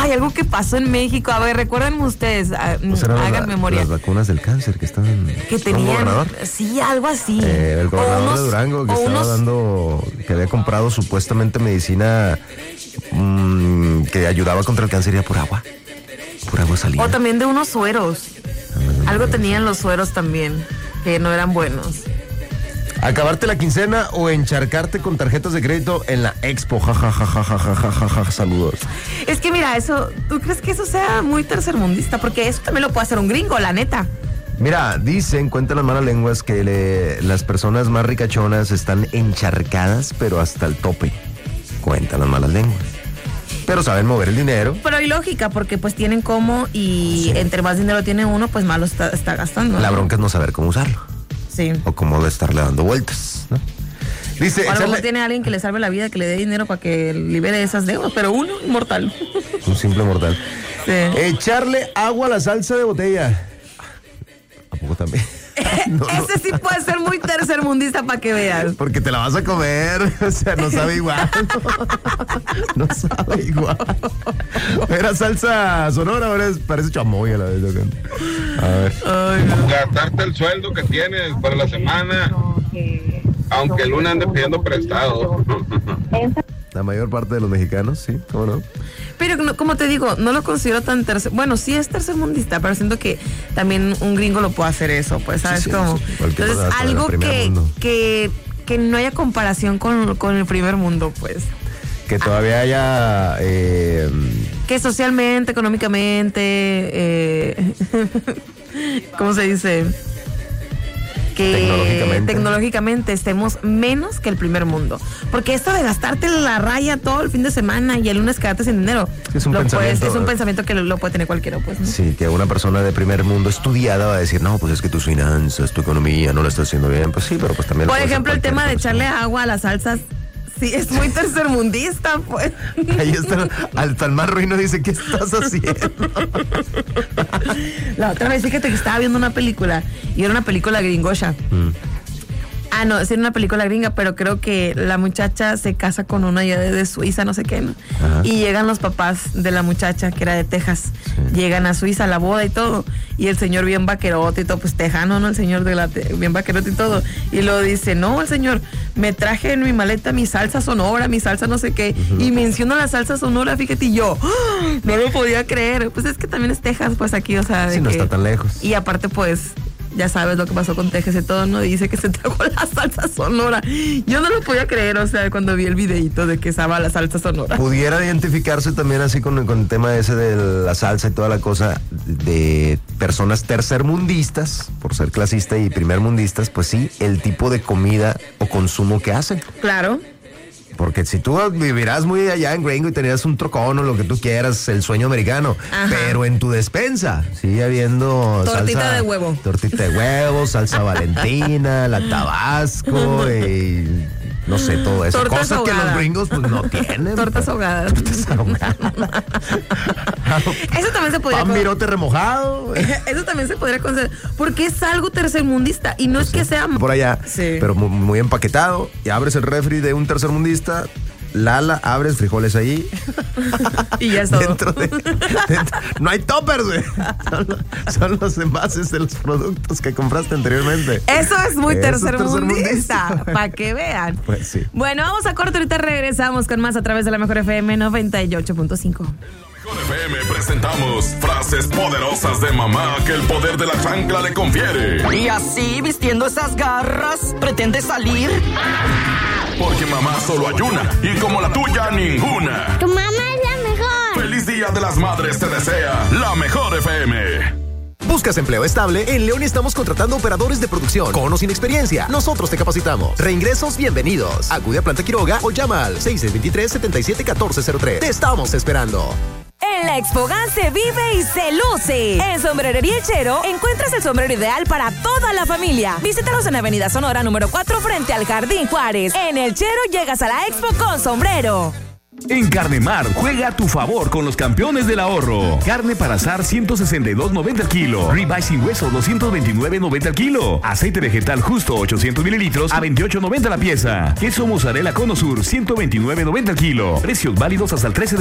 Ay, algo que pasó en México. A ver, recuerden ustedes, hagan memoria. Las vacunas del cáncer que estaban. Que tenían. Sí, algo así. El gobernador de Durango que que había comprado supuestamente medicina que ayudaba contra el cáncer y era por agua salida. O también de unos sueros. Algo tenían los sueros también, que no eran buenos. Acabarte la quincena o encharcarte con tarjetas de crédito en la expo. Saludos. Es que mira, ¿tú crees que eso sea muy tercermundista? Porque eso también lo puede hacer un gringo, la neta. Mira, cuentan las malas lenguas que las personas más ricachonas están encharcadas, pero hasta el tope. Cuentan las malas lenguas. Pero saben mover el dinero. Pero hay lógica, porque pues tienen cómo y entre más dinero tiene uno, pues más lo está gastando. La bronca es no saber cómo usarlo. Sí. O cómo de estarle dando vueltas, ¿no? Dice, o a lo mejor tiene alguien que le salve la vida, que le dé dinero para que libere esas deudas, pero uno, inmortal. Un simple mortal. Sí. Echarle agua a la salsa de botella. ¿A poco también? Ese sí puede ser muy tercermundista para que veas. Porque te la vas a comer, o sea, no sabe igual. No sabe igual. Era salsa sonora, ahora parece chamoy a la vez. A ver. Gastarte el sueldo que tienes para la semana, aunque el lunes ande pidiendo prestado. La mayor parte de los mexicanos, sí, ¿cómo no? Pero como te digo, no lo considero tan bueno, sí es tercermundista, pero siento que también un gringo lo puede hacer eso, pues, ¿sabes cómo? Entonces, algo que no haya comparación con el primer mundo, pues. Que todavía haya... que socialmente, económicamente, ¿cómo se dice? Que tecnológicamente estemos menos que el primer mundo. Porque esto de gastarte la raya todo el fin de semana y el lunes quedarte sin dinero, es un pensamiento que lo puede tener cualquiera, pues, ¿no? Sí, que una persona de primer mundo estudiada va a decir, no, pues es que tus finanzas, tu economía no la estás haciendo bien. Pues sí, pero pues también... Por ejemplo, el tema de echarle agua a las salsas, sí, es muy tercermundista, pues. Ahí está, hasta el más ruino dice, ¿qué estás haciendo? La otra vez, fíjate que estaba viendo una película, y era una película gringosa. No, es una película gringa, pero creo que la muchacha se casa con una ya de Suiza, no sé qué, ¿no? Y llegan los papás de la muchacha, que era de Texas. Llegan a Suiza a la boda y todo, y el señor bien vaquerote y todo, pues tejano, ¿no? El señor bien vaquerote y todo. Y luego dice, no, el señor, me traje en mi maleta mi salsa sonora, mi salsa no sé qué, y menciona la salsa sonora, fíjate, y yo, no lo podía creer. Pues es que también es Texas, pues aquí, o sea... Sí, no está tan lejos. Y aparte, pues... Ya sabes lo que pasó con Texas y todo, ¿no? Dice que se trajo la salsa sonora. Yo no lo podía creer, o sea, cuando vi el videito de que estaba la salsa sonora. Pudiera identificarse también así con el tema ese de la salsa y toda la cosa de personas tercermundistas, por ser clasista, y primermundistas, pues sí, el tipo de comida o consumo que hacen. Claro. Porque si tú vivirás muy allá en Gringo y tenías un trocón o lo que tú quieras, el sueño americano, pero en tu despensa sigue habiendo tortita de huevo. Tortita de huevo, salsa Valentina, la Tabasco y no sé, todo eso. Tortas Cosas ahogadas. que los gringos pues no tienen. Tortas ahogadas. Tortas ahogadas. Eso también se podría... Pan mirote remojado. Eso también se podría considerar, porque es algo tercermundista y no es que sea... Por allá, pero muy empaquetado, y abres el refri de un tercermundista, Lala, abres frijoles ahí. Y ya es todo. Dentro, no hay toppers, güey. Son los envases de los productos que compraste anteriormente. Eso es muy tercermundista, para que vean. Pues sí. Bueno, vamos a corte, ahorita regresamos con más a través de la Mejor FM 98.5. Mejor FM presentamos frases poderosas de mamá que el poder de la chancla le confiere. Y así, vistiendo esas garras, pretende salir. Porque mamá solo hay una, y como la tuya, ninguna. Tu mamá es la mejor. Feliz Día de las Madres te desea la Mejor FM. ¿Buscas empleo estable? En León estamos contratando operadores de producción con o sin experiencia. Nosotros te capacitamos. Reingresos, bienvenidos. Acude a Planta Quiroga o llama al 6623-771403. Te estamos esperando. En la Expo GAN se vive y se luce. En Sombrerería El Chero encuentras el sombrero ideal para toda la familia. Visítanos en Avenida Sonora número 4 frente al Jardín Juárez. En El Chero llegas a la Expo con sombrero. En Carnemar, juega a tu favor con los campeones del ahorro. Carne para asar 162.90 al kilo. Ribeye sin hueso 229.90 al kilo. Aceite vegetal justo 800 mililitros a 28.90 la pieza. Queso mozzarella Cono Sur 129.90 al kilo. Precios válidos hasta el 13 de